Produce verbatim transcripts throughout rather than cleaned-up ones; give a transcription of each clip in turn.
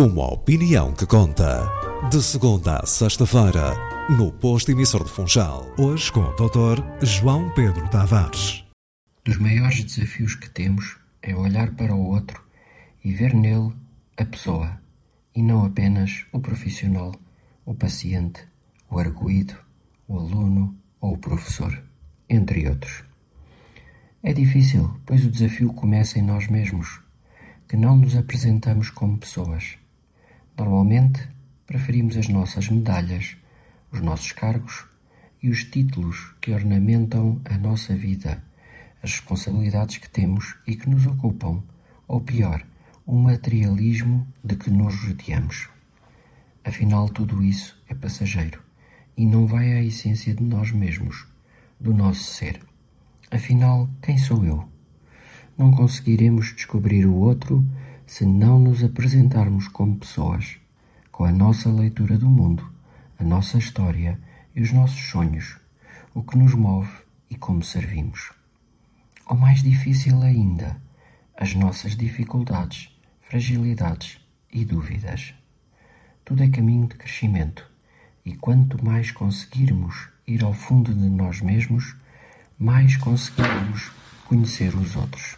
Uma opinião que conta. De segunda a sexta-feira, no Posto Emissor de Funchal. Hoje com o doutor João Pedro Tavares. Dos maiores desafios que temos é olhar para o outro e ver nele a pessoa, e não apenas o profissional, o paciente, o arguido, o aluno ou o professor, entre outros. É difícil, pois o desafio começa em nós mesmos, que não nos apresentamos como pessoas. Normalmente, preferimos as nossas medalhas, os nossos cargos e os títulos que ornamentam a nossa vida, as responsabilidades que temos e que nos ocupam, ou pior, o materialismo de que nos rodeamos. Afinal, tudo isso é passageiro e não vai à essência de nós mesmos, do nosso ser. Afinal, quem sou eu? Não conseguiremos descobrir o outro se não nos apresentarmos como pessoas, com a nossa leitura do mundo, a nossa história e os nossos sonhos, o que nos move e como servimos. Ou mais difícil ainda, as nossas dificuldades, fragilidades e dúvidas. Tudo é caminho de crescimento, e quanto mais conseguirmos ir ao fundo de nós mesmos, mais conseguiremos conhecer os outros.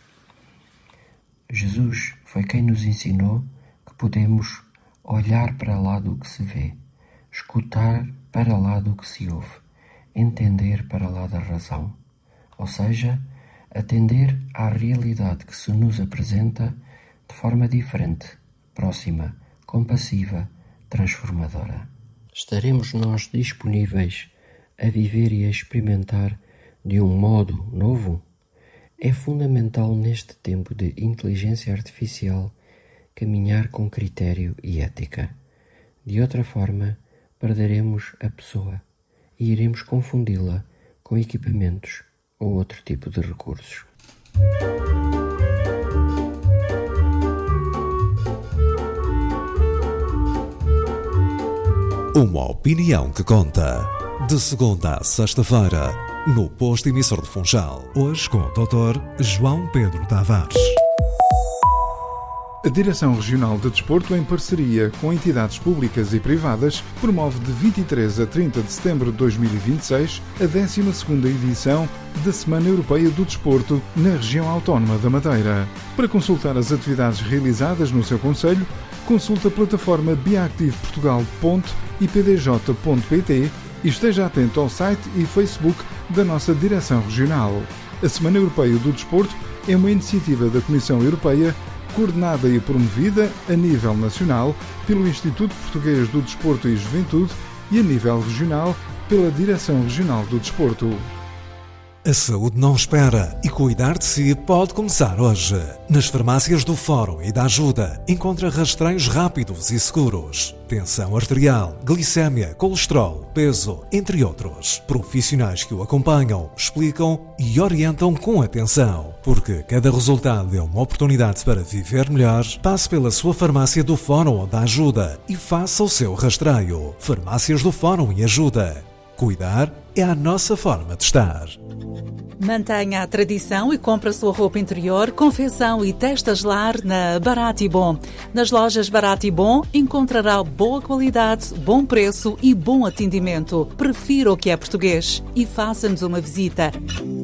Jesus foi quem nos ensinou que podemos olhar para lá do que se vê, escutar para lá do que se ouve, entender para lá da razão, ou seja, atender à realidade que se nos apresenta de forma diferente, próxima, compassiva, transformadora. Estaremos nós disponíveis a viver e a experimentar de um modo novo? É fundamental neste tempo de inteligência artificial caminhar com critério e ética. De outra forma, perderemos a pessoa e iremos confundi-la com equipamentos ou outro tipo de recursos. Uma opinião que conta. De segunda a sexta-feira, no Posto Emissor de Funchal. Hoje com o doutor João Pedro Tavares. A Direção Regional de Desporto, em parceria com entidades públicas e privadas, promove de vinte e três a trinta de setembro de dois mil e vinte e seis a décima segunda edição da Semana Europeia do Desporto na região autónoma da Madeira. Para consultar as atividades realizadas no seu concelho, consulte a plataforma biactiveportugal ponto i p d j ponto p t e esteja atento ao site e Facebook da nossa Direção Regional. A Semana Europeia do Desporto é uma iniciativa da Comissão Europeia coordenada e promovida a nível nacional pelo Instituto Português do Desporto e Juventude e a nível regional pela Direção Regional do Desporto. A saúde não espera e cuidar de si pode começar hoje. Nas farmácias do Fórum e da Ajuda encontra rastreios rápidos e seguros. Tensão arterial, glicémia, colesterol, peso, entre outros. Profissionais que o acompanham, explicam e orientam com atenção. Porque cada resultado é uma oportunidade para viver melhor. Passe pela sua farmácia do Fórum ou da Ajuda e faça o seu rastreio. Farmácias do Fórum e Ajuda. Cuidar é a nossa forma de estar. Mantenha a tradição e compre a sua roupa interior, confecção e testas lar na Barato e Bom. Nas lojas Barato e Bom encontrará boa qualidade, bom preço e bom atendimento. Prefira o que é português e faça-nos uma visita.